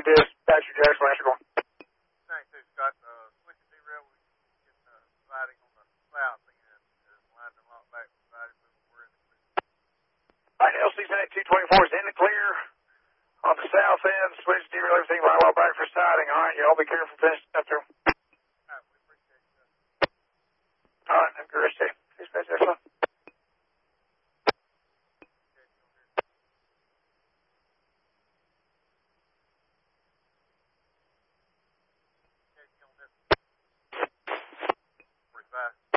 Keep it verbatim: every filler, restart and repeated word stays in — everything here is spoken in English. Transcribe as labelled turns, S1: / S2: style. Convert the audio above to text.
S1: Dispatcher Jackson, where's you going?
S2: Thanks, too, Scott. Uh, switching derail, we get uh, siding on the south end, uh, line them all back from siding, moving, we're in the clear.
S1: All right, L C seven eight two twenty-four is in the clear on the south end. Switch derail, everything line well back for siding. All right, y'all be careful finishing up through.
S2: All right, we appreciate you.
S1: All right, have a good rest of the day. Dispatch Jackson.
S2: Pretty fast.